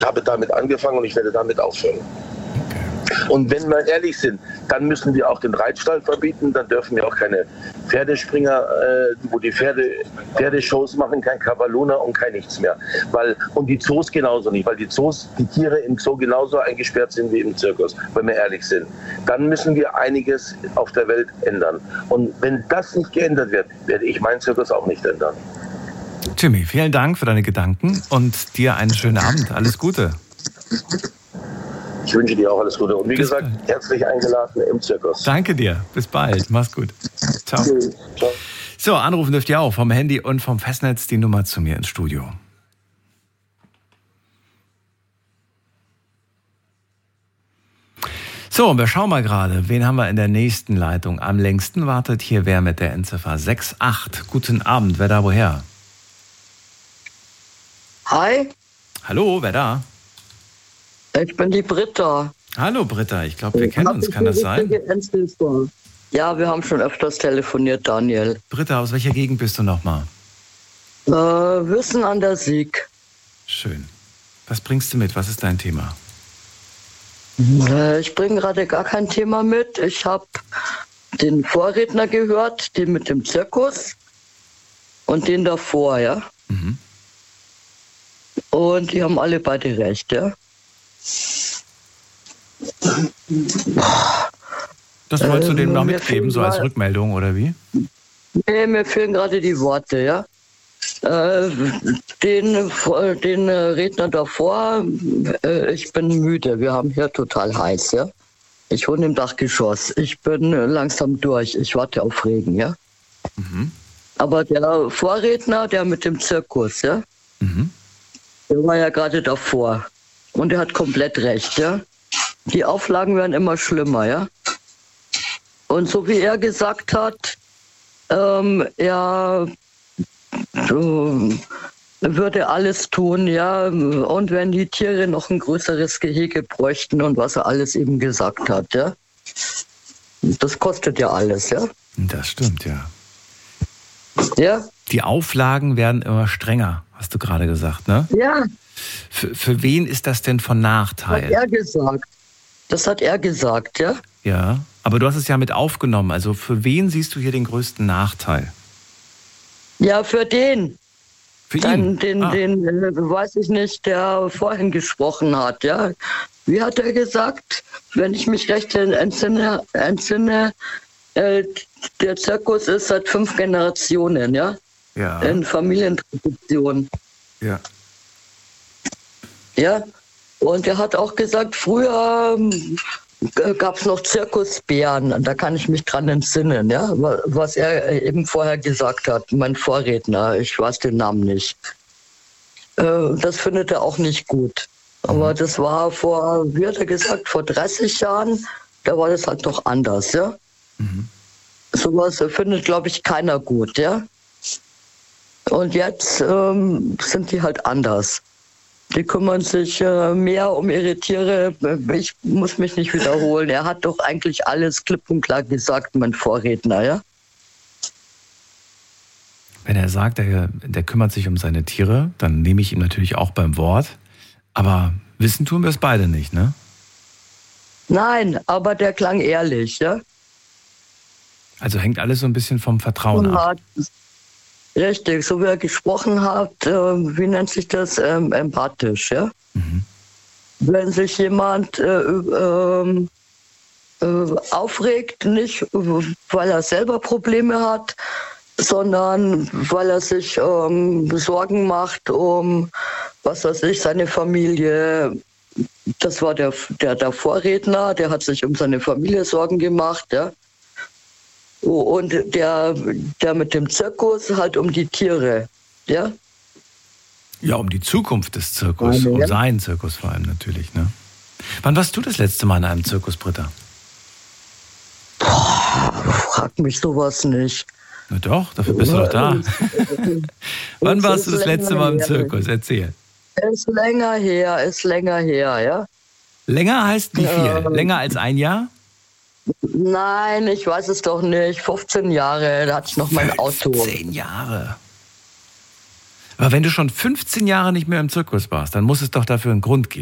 habe damit angefangen und ich werde damit aufhören. Und wenn wir ehrlich sind, dann müssen wir auch den Reitstall verbieten, dann dürfen wir auch keine Pferdespringer, wo die Pferdeshows machen, kein Cavallona und kein nichts mehr. Und die Zoos genauso nicht, weil die Tiere im Zoo genauso eingesperrt sind wie im Zirkus, wenn wir ehrlich sind. Dann müssen wir einiges auf der Welt ändern. Und wenn das nicht geändert wird, werde ich meinen Zirkus auch nicht ändern. Jimmy, vielen Dank für deine Gedanken und dir einen schönen Abend. Alles Gute. Ich wünsche dir auch alles Gute. Und wie gesagt, herzlich eingeladen im Zirkus. Danke dir. Bis bald. Mach's gut. Ciao. Ciao. So, anrufen dürft ihr auch vom Handy und vom Festnetz die Nummer zu mir ins Studio. So, und wir schauen mal gerade, wen haben wir in der nächsten Leitung? Am längsten wartet hier wer mit der Endziffer 68. Guten Abend, wer da woher? Hi. Hallo, wer da? Ich bin die Britta. Hallo Britta, ich glaube, wir kennen uns, kann das sein? Ja, wir haben schon öfters telefoniert, Daniel. Britta, aus welcher Gegend bist du nochmal? Wissen an der Sieg. Schön. Was bringst du mit? Was ist dein Thema? Ich bringe gerade gar kein Thema mit. Ich habe den Vorredner gehört, den mit dem Zirkus und den davor, ja. Mhm. Und die haben alle beide recht, ja. Das wolltest du denen noch mitgeben, so als Rückmeldung, oder wie? Nee, mir fehlen gerade die Worte, ja. Den Redner davor, ich bin müde, wir haben hier total heiß, ja. Ich wohne im Dachgeschoss, ich bin langsam durch, ich warte auf Regen, ja. Mhm. Aber der Vorredner, der mit dem Zirkus, ja, der war ja gerade davor. Und er hat komplett recht, ja. Die Auflagen werden immer schlimmer, ja. Und so wie er gesagt hat, er würde alles tun, ja. Und wenn die Tiere noch ein größeres Gehege bräuchten und was er alles eben gesagt hat, ja. Das kostet ja alles, ja. Das stimmt, ja. Ja. Die Auflagen werden immer strenger, hast du gerade gesagt, ne? Ja. Für wen ist das denn von Nachteil? Hat er gesagt. Das hat er gesagt, ja? Ja, aber du hast es ja mit aufgenommen. Also für wen siehst du hier den größten Nachteil? Ja, für den. Für ihn? Den, weiß ich nicht, der vorhin gesprochen hat, ja. Wie hat er gesagt? Wenn ich mich recht entsinne, der Zirkus ist seit 5 Generationen, ja? Ja. In Familientradition. Ja. Ja, und er hat auch gesagt, früher gab es noch Zirkusbären, da kann ich mich dran entsinnen, ja, was er eben vorher gesagt hat, mein Vorredner, ich weiß den Namen nicht. Das findet er auch nicht gut. Aber das war wie hat er gesagt, vor 30 Jahren, da war das halt noch anders, ja. Mhm. Sowas findet, glaube ich, keiner gut, ja. Und jetzt sind die halt anders. Die kümmern sich mehr um ihre Tiere. Ich muss mich nicht wiederholen. Er hat doch eigentlich alles klipp und klar gesagt, mein Vorredner, ja? Wenn er sagt, der kümmert sich um seine Tiere, dann nehme ich ihm natürlich auch beim Wort. Aber wissen tun wir es beide nicht, ne? Nein, aber der klang ehrlich, ja? Also hängt alles so ein bisschen vom Vertrauen ab. Richtig, so wie er gesprochen hat, wie nennt sich das? Empathisch, ja? Mhm. Wenn sich jemand aufregt, nicht weil er selber Probleme hat, sondern weil er sich Sorgen macht um, was weiß ich, seine Familie. Das war der Vorredner, der hat sich um seine Familie Sorgen gemacht, ja. Und der mit dem Zirkus halt um die Tiere, ja? Ja, um die Zukunft des Zirkus, um seinen Zirkus vor allem natürlich, ne? Wann warst du das letzte Mal in einem Zirkus, Britta? Frag mich sowas nicht. Na doch, dafür bist du doch da. Wann warst du das letzte Mal im Zirkus? Erzähl. Ist länger her, ja? Länger heißt wie viel? Länger als ein Jahr? Nein, ich weiß es doch nicht. 15 Jahre, da hatte ich noch mein Auto. 15 Jahre. Aber wenn du schon 15 Jahre nicht mehr im Zirkus warst, dann muss es doch dafür einen Grund geben.